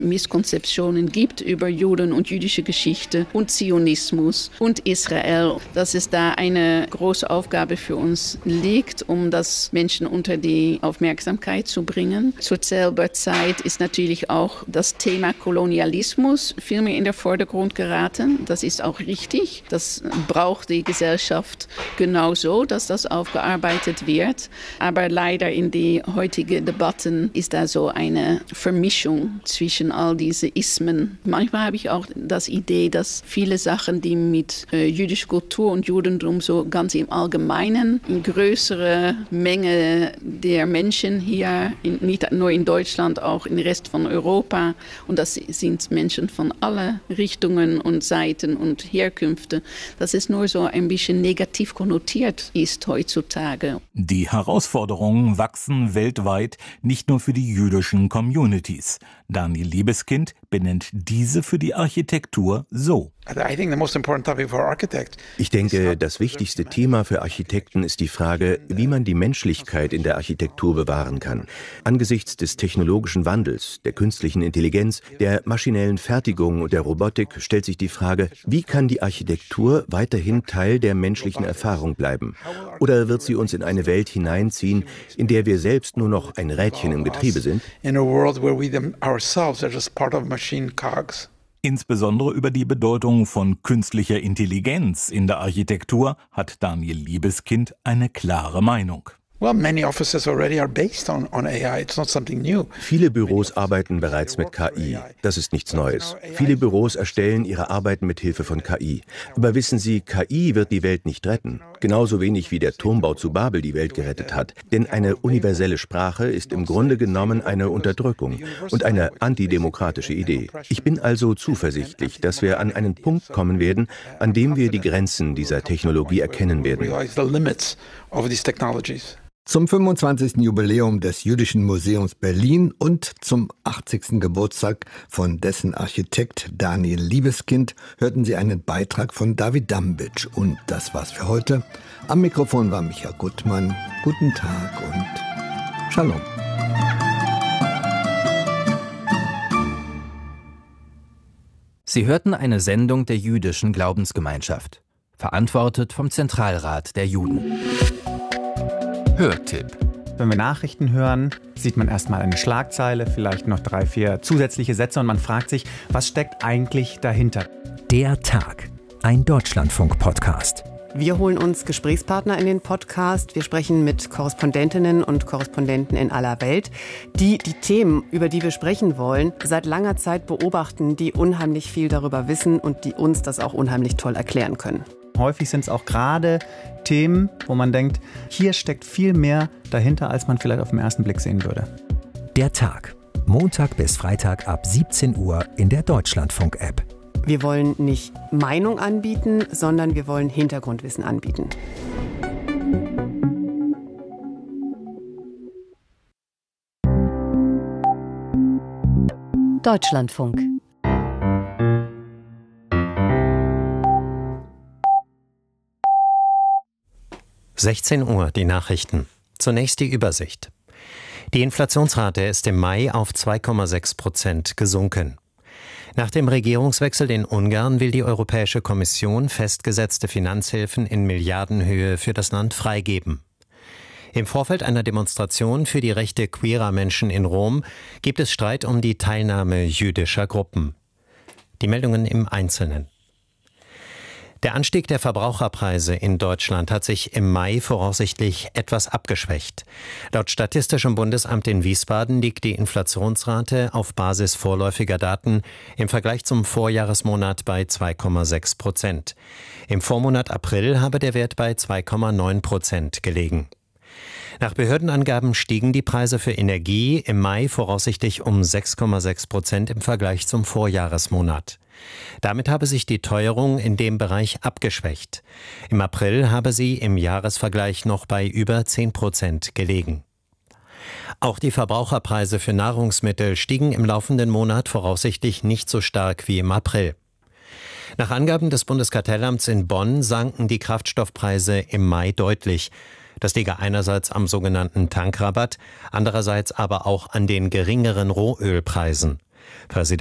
Misskonzeptionen gibt über Juden und jüdische Geschichte und Zionismus und Israel, dass es da eine große Aufgabe für uns liegt, um das Menschen unter die Aufmerksamkeit zu bringen. Zur selben Zeit ist natürlich auch das Thema Kolonialismus viel mehr in den Vordergrund geraten. Das ist auch richtig. Das braucht die Gesellschaft genauso, dass das aufgearbeitet wird. Aber leider in die heutigen Debatten ist da so eine Vermischung zwischen all diese Ismen. Manchmal habe ich auch das Idee, dass viele Sachen, die mit jüdischer Kultur und Judentum so ganz im Allgemeinen in größere Menge der Menschen hier, nicht nur in Deutschland, auch im Rest von Europa, und das sind Menschen von allen Richtungen und Seiten und Herkünfte, dass es nur so ein bisschen negativ konnotiert ist heutzutage. Die Herausforderungen wachsen weltweit, nicht nur für die jüdischen Communities. Daniel Liebeskind benennt diese für die Architektur so. Ich denke, das wichtigste Thema für Architekten ist die Frage, wie man die Menschlichkeit in der Architektur bewahren kann. Angesichts des technologischen Wandels, der künstlichen Intelligenz, der maschinellen Fertigung und der Robotik stellt sich die Frage, wie kann die Architektur weiterhin Teil der menschlichen Erfahrung bleiben? Oder wird sie uns in eine Welt hineinziehen, in der wir selbst nur noch ein Rädchen im Getriebe sind? Insbesondere über die Bedeutung von künstlicher Intelligenz in der Architektur hat Daniel Liebeskind eine klare Meinung. Viele Büros arbeiten bereits mit KI. Das ist nichts Neues. Viele Büros erstellen ihre Arbeiten mit Hilfe von KI. Aber wissen Sie, KI wird die Welt nicht retten. Genauso wenig wie der Turmbau zu Babel die Welt gerettet hat. Denn eine universelle Sprache ist im Grunde genommen eine Unterdrückung und eine antidemokratische Idee. Ich bin also zuversichtlich, dass wir an einen Punkt kommen werden, an dem wir die Grenzen dieser Technologie erkennen werden. Zum 25. Jubiläum des Jüdischen Museums Berlin und zum 80. Geburtstag von dessen Architekt Daniel Liebeskind hörten Sie einen Beitrag von David Dambic. Und das war's für heute. Am Mikrofon war Michael Gutmann. Guten Tag und Shalom. Sie hörten eine Sendung der Jüdischen Glaubensgemeinschaft, verantwortet vom Zentralrat der Juden. Hörtipp. Wenn wir Nachrichten hören, sieht man erstmal eine Schlagzeile, vielleicht noch 3, 4 zusätzliche Sätze und man fragt sich, was steckt eigentlich dahinter? Der Tag, ein Deutschlandfunk-Podcast. Wir holen uns Gesprächspartner in den Podcast. Wir sprechen mit Korrespondentinnen und Korrespondenten in aller Welt, die die Themen, über die wir sprechen wollen, seit langer Zeit beobachten, die unheimlich viel darüber wissen und die uns das auch unheimlich toll erklären können. Häufig sind es auch gerade Themen, wo man denkt, hier steckt viel mehr dahinter, als man vielleicht auf den ersten Blick sehen würde. Der Tag, Montag bis Freitag ab 17 Uhr in der Deutschlandfunk-App. Wir wollen nicht Meinung anbieten, sondern wir wollen Hintergrundwissen anbieten. Deutschlandfunk. Uhr, die Nachrichten. Zunächst die Übersicht. Die Inflationsrate ist im Mai auf 2,6% gesunken. Nach dem Regierungswechsel in Ungarn will die Europäische Kommission festgesetzte Finanzhilfen in Milliardenhöhe für das Land freigeben. Im Vorfeld einer Demonstration für die Rechte queerer Menschen in Rom gibt es Streit um die Teilnahme jüdischer Gruppen. Die Meldungen im Einzelnen. Der Anstieg der Verbraucherpreise in Deutschland hat sich im Mai voraussichtlich etwas abgeschwächt. Laut Statistischem Bundesamt in Wiesbaden liegt die Inflationsrate auf Basis vorläufiger Daten im Vergleich zum Vorjahresmonat bei 2,6%. Im Vormonat April habe der Wert bei 2,9% gelegen. Nach Behördenangaben stiegen die Preise für Energie im Mai voraussichtlich um 6,6% im Vergleich zum Vorjahresmonat. Damit habe sich die Teuerung in dem Bereich abgeschwächt. Im April habe sie im Jahresvergleich noch bei über 10% gelegen. Auch die Verbraucherpreise für Nahrungsmittel stiegen im laufenden Monat voraussichtlich nicht so stark wie im April. Nach Angaben des Bundeskartellamts in Bonn sanken die Kraftstoffpreise im Mai deutlich. Das liege einerseits am sogenannten Tankrabatt, andererseits aber auch an den geringeren Rohölpreisen. Präsident